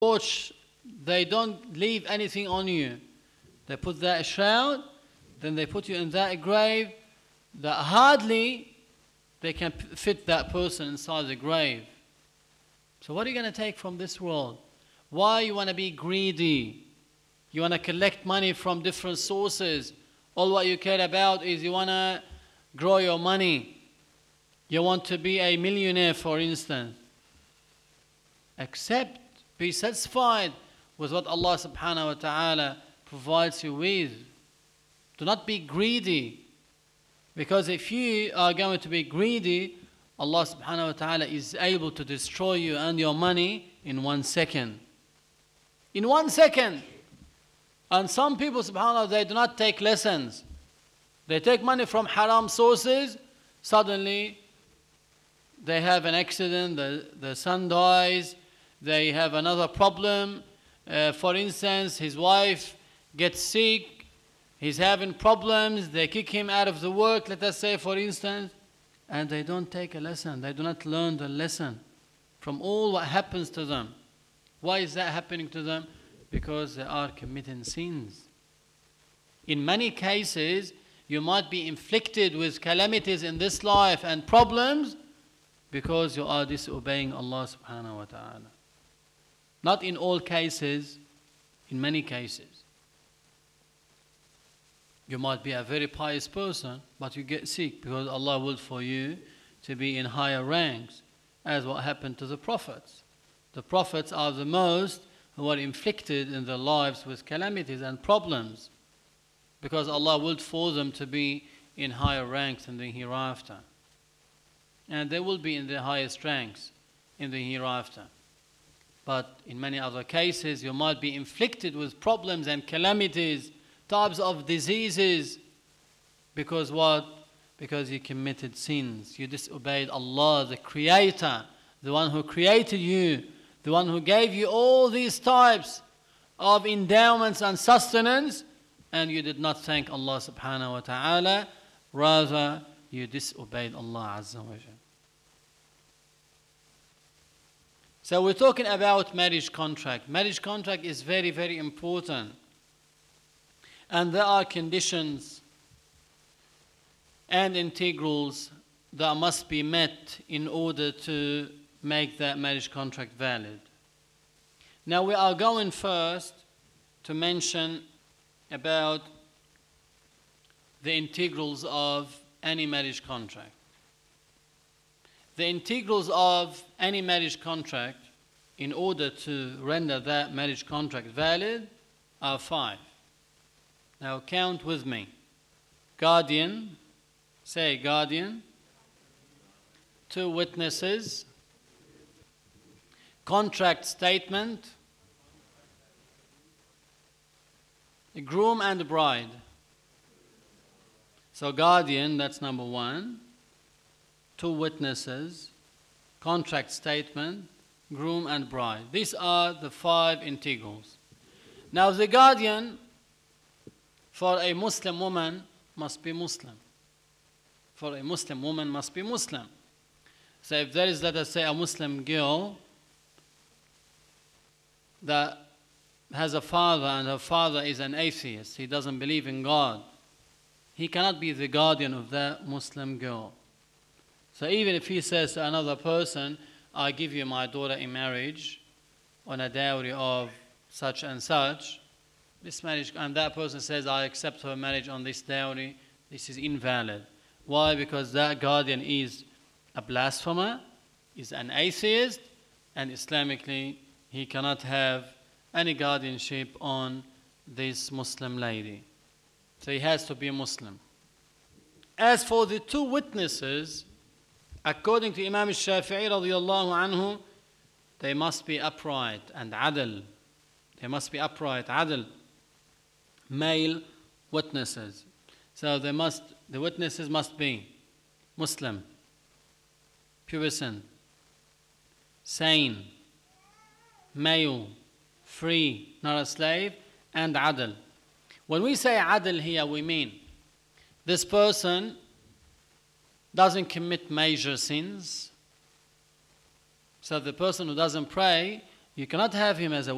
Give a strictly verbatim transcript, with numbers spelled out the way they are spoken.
watch, they don't leave anything on you. They put that shroud, then they put you in that grave that hardly they can fit that person inside the grave. So what are you going to take from this world? Why you want to be greedy? You want to collect money from different sources. All what you care about is you want to grow your money. You want to be a millionaire, for instance. Accept, be satisfied with what Allah subhanahu wa ta'ala provides you with. Do not be greedy. Because if you are going to be greedy, Allah subhanahu wa ta'ala is able to destroy you and your money in one second. In one second. And some people, subhanAllah, they do not take lessons. They take money from haram sources. Suddenly, they have an accident, the, the son dies, they have another problem. Uh, for instance, his wife gets sick, he's having problems, they kick him out of the work, let us say, for instance, and they don't take a lesson. They do not learn the lesson from all what happens to them. Why is that happening to them? Because they are committing sins. In many cases, you might be inflicted with calamities in this life and problems because you are disobeying Allah subhanahu wa ta'ala. Not in all cases, in many cases. You might be a very pious person, but you get sick because Allah willed for you to be in higher ranks, as what happened to the prophets. The prophets are the most who are inflicted in their lives with calamities and problems because Allah willed for them to be in higher ranks in the hereafter. And they will be in the highest ranks in the hereafter. But in many other cases, you might be inflicted with problems and calamities, types of diseases, because what? Because you committed sins. You disobeyed Allah, the Creator, the one who created you, the one who gave you all these types of endowments and sustenance, and you did not thank Allah subhanahu wa ta'ala. Rather, you disobeyed Allah Azza wa Jalla. So we're talking about marriage contract. Marriage contract is very, very important. And there are conditions and integrals that must be met in order to make that marriage contract valid. Now we are going first to mention about the integrals of any marriage contract. The integrals of any marriage contract, in order to render that marriage contract valid, are five. Now count with me. Guardian, say guardian. Two witnesses. Contract statement. A groom and a bride. So guardian, that's number one. Two witnesses, contract statement, groom and bride. These are the five integrals. Now the guardian for a Muslim woman must be Muslim. For a Muslim woman must be Muslim. So if there is, let us say, a Muslim girl that has a father and her father is an atheist, he doesn't believe in God, he cannot be the guardian of that Muslim girl. So even if he says to another person, I give you my daughter in marriage on a dowry of such and such, this marriage, and that person says, I accept her marriage on this dowry, this is invalid. Why? Because that guardian is a blasphemer, is an atheist, and Islamically he cannot have any guardianship on this Muslim lady. So he has to be a Muslim. As for the two witnesses, according to Imam al-Shafi'i radiyallahu anhu, they must be upright and adl. They must be upright, adl, male witnesses. So they must, the witnesses must be Muslim, pubescent, sane, male, free, not a slave, and adl. When we say adl here, we mean this person doesn't commit major sins. So the person who doesn't pray, you cannot have him as a